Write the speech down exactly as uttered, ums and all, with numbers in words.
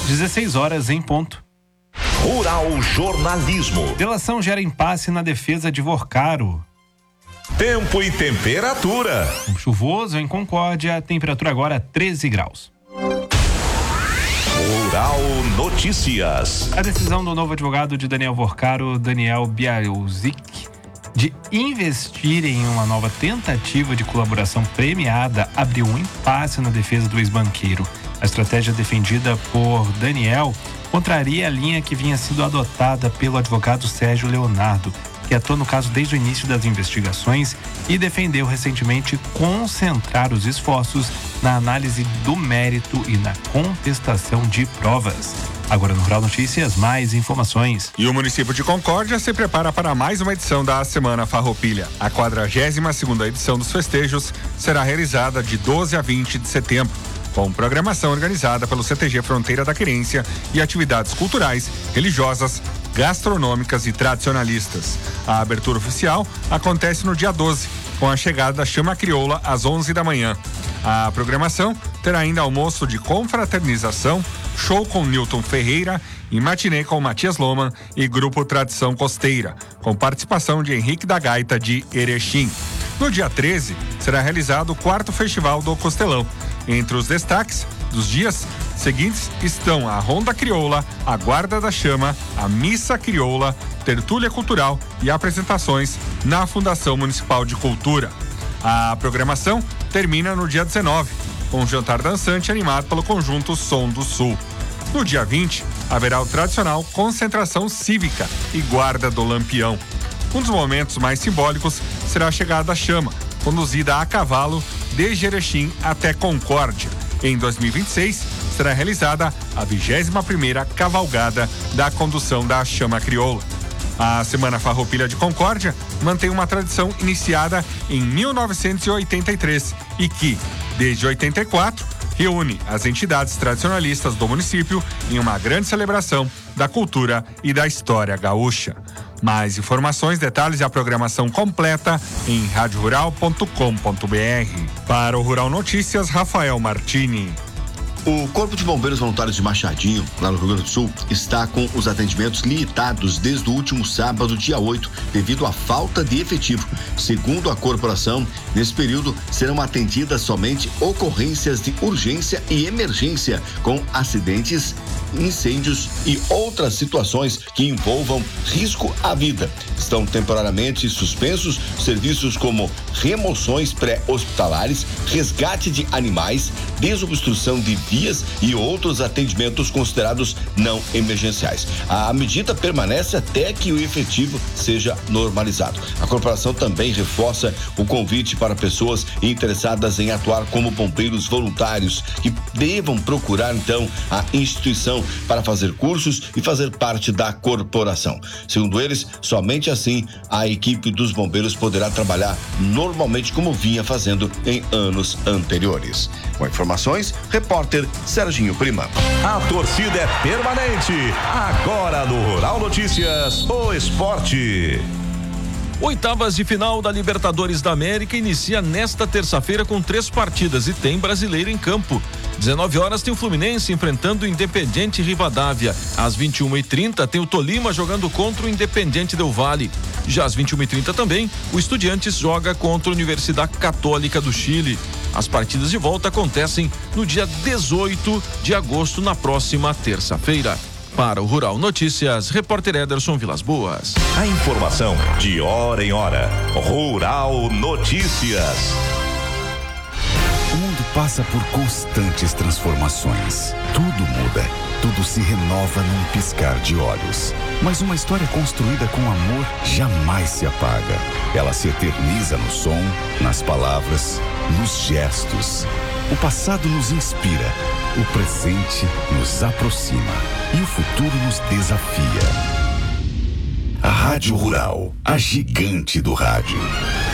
dezesseis horas em ponto. Rural Jornalismo. Delação gera impasse na defesa de Vorcaro. Tempo e temperatura. Chuvoso em Concórdia, temperatura agora treze graus. Rural Notícias. A decisão do novo advogado de Daniel Vorcaro, Daniel Bialzik, de investir em uma nova tentativa de colaboração premiada abriu um impasse na defesa do ex-banqueiro. A estratégia defendida por Daniel contraria a linha que vinha sendo adotada pelo advogado Sérgio Leonardo, que atua no caso desde o início das investigações e defendeu recentemente concentrar os esforços na análise do mérito e na contestação de provas. Agora no Rural Notícias, mais informações. E o município de Concórdia se prepara para mais uma edição da Semana Farroupilha. A quadragésima segunda edição dos festejos será realizada de doze a vinte de setembro, com programação organizada pelo C T G Fronteira da Querência e atividades culturais, religiosas, gastronômicas e tradicionalistas. A abertura oficial acontece no dia doze, com a chegada da Chama Crioula às onze da manhã. A programação terá ainda almoço de confraternização, show com Newton Ferreira e matinê com Matias Loman e Grupo Tradição Costeira, com participação de Henrique da Gaita de Erechim. No dia treze, será realizado o quarto Festival do Costelão. Entre os destaques dos dias seguintes estão a Ronda Crioula, a Guarda da Chama, a Missa Crioula, tertúlia cultural e apresentações na Fundação Municipal de Cultura. A programação termina no dia dezenove, com um jantar dançante animado pelo conjunto Som do Sul. No dia vinte, haverá o tradicional Concentração Cívica e Guarda do Lampião. Um dos momentos mais simbólicos será a chegada da chama, conduzida a cavalo desde Erechim até Concórdia. Em dois mil e vinte e seis, será realizada a vigésima primeira cavalgada da condução da Chama Crioula. A Semana Farroupilha de Concórdia mantém uma tradição iniciada em mil novecentos e oitenta e três e que, desde oitenta e quatro, reúne as entidades tradicionalistas do município em uma grande celebração da cultura e da história gaúcha. Mais informações, detalhes e a programação completa em rádio rural ponto com ponto b r. Para o Rural Notícias, Rafael Martini. O Corpo de Bombeiros Voluntários de Machadinho, lá no Rio Grande do Sul, está com os atendimentos limitados desde o último sábado, dia oito, devido à falta de efetivo. Segundo a corporação, nesse período serão atendidas somente ocorrências de urgência e emergência, com acidentes, incêndios e outras situações que envolvam risco à vida. Estão temporariamente suspensos serviços como remoções pré-hospitalares, resgate de animais, desobstrução de vias e outros atendimentos considerados não emergenciais. A medida permanece até que o efetivo seja normalizado. A corporação também reforça o convite para pessoas interessadas em atuar como bombeiros voluntários, que devam procurar então a instituição para fazer cursos e fazer parte da corporação. Segundo eles, somente assim a equipe dos bombeiros poderá trabalhar normalmente como vinha fazendo em anos anteriores. Com informações, repórter Serginho Prima. A torcida é permanente. Agora no Rural Notícias, o esporte. Oitavas de final da Libertadores da América inicia nesta terça-feira com três partidas e tem brasileiro em campo. dezenove horas tem o Fluminense enfrentando o Independiente Rivadavia. Às vinte e uma e trinta tem o Tolima jogando contra o Independiente Del Valle. Já às vinte e uma e trinta também, o Estudiantes joga contra a Universidade Católica do Chile. As partidas de volta acontecem no dia dezoito de agosto, na próxima terça-feira. Para o Rural Notícias, repórter Ederson Vilas Boas. A informação de hora em hora. Rural Notícias. O mundo passa por constantes transformações. Tudo muda, tudo se renova num piscar de olhos. Mas uma história construída com amor jamais se apaga. Ela se eterniza no som, nas palavras, nos gestos. O passado nos inspira, o presente nos aproxima e o futuro nos desafia. A Rádio Rural, a gigante do rádio.